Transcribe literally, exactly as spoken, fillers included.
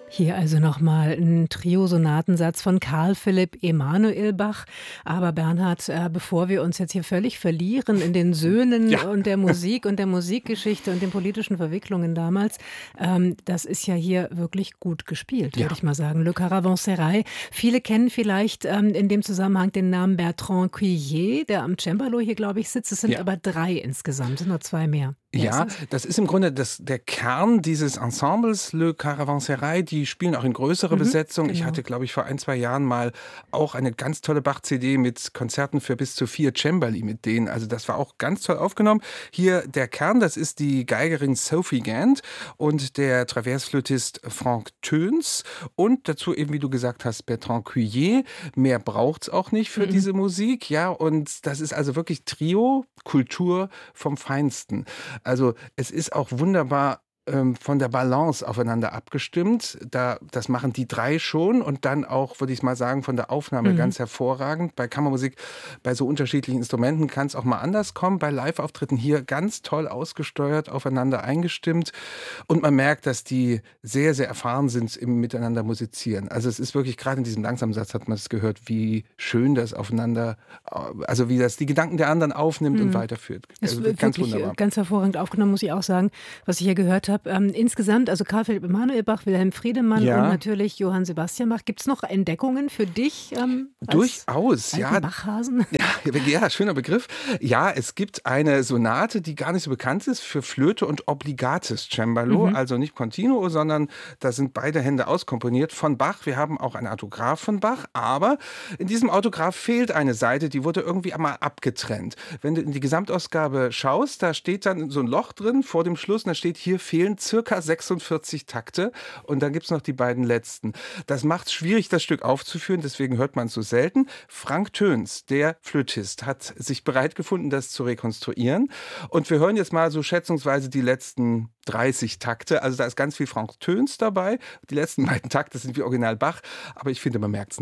Hier also nochmal ein Trio-Sonatensatz von Carl Philipp Emanuel Bach. Aber Bernhard, äh, bevor wir uns jetzt hier völlig verlieren in den Söhnen Ja. und der Musik und der Musikgeschichte und den politischen Verwicklungen damals, ähm, das ist ja hier wirklich gut gespielt, würde Ja. ich mal sagen. Le Caravansérail. Viele kennen vielleicht ähm, in dem Zusammenhang den Namen Bertrand Cuillet, der am Cembalo hier, glaube ich, sitzt. Es sind Ja. aber drei insgesamt, sind nur zwei mehr. Wer ist Ja, das? das ist im Grunde das der Kern dieses Ensembles, Le Caravansérail. Die spielen auch in größerer Mhm, Besetzung. Ich genau. hatte, glaube ich, vor ein, zwei Jahren mal auch eine ganz tolle Bach-C D mit Konzerten für bis zu vier Cembali mit denen. Also das war auch ganz toll aufgenommen. Hier der Kern, das ist die Geigerin Sophie Gant und der Traversflötist Franck Theuns und dazu eben, wie du gesagt hast, Bertrand Cuillet. Mehr braucht's auch nicht für Mhm. diese Musik, ja, und das ist also wirklich Trio, Kultur vom Feinsten. Also es ist auch wunderbar ähm, von der Balance aufeinander abgestimmt. Da, das machen die drei schon und dann auch, würde ich mal sagen, von der Aufnahme Mhm. ganz hervorragend. Bei Kammermusik, bei so unterschiedlichen Instrumenten kann es auch mal anders kommen. Bei Live-Auftritten hier ganz toll ausgesteuert, aufeinander eingestimmt. Und man merkt, dass die sehr, sehr erfahren sind im Miteinander musizieren. Also es ist wirklich, gerade in diesem langsamen Satz hat man es gehört, wie schön das aufeinander, also wie das die Gedanken der anderen aufnimmt und Mhm. weiterführt. Ist Also w ganz wirklich, äh, wunderbar. ganz hervorragend aufgenommen, muss ich auch sagen, was ich hier gehört habe. Ähm, insgesamt, also Carl Philipp Emanuel Bach, Wilhelm Friedemann und Ja, natürlich Johann Sebastian Bach. Gibt's noch Entdeckungen für dich, ähm, als durchaus, alten ja. Bachhasen? Ja, ja, schöner Begriff. Ja, es gibt eine Sonate, die gar nicht so bekannt ist, für Flöte und Obligates Cembalo, Mhm. also nicht Continuo, sondern da sind beide Hände auskomponiert von Bach. Wir haben auch ein Autograph von Bach, aber in diesem Autograph fehlt eine Seite, die wurde irgendwie einmal abgetrennt. Wenn du in die Gesamtausgabe schaust, da steht dann so ein Loch drin vor dem Schluss und da steht, hier fehlen circa sechsundvierzig Takte und dann gibt's noch die beiden letzten. Das macht es schwierig, das Stück aufzuführen, deswegen hört man es so selten. Franck Theuns, der Flötist, hat sich bereit gefunden, das zu rekonstruieren. Und wir hören jetzt mal so schätzungsweise die letzten dreißig Takte. Also da ist ganz viel Franck Theuns dabei. Die letzten beiden Takte sind wie Original Bach, aber ich finde, man merkt es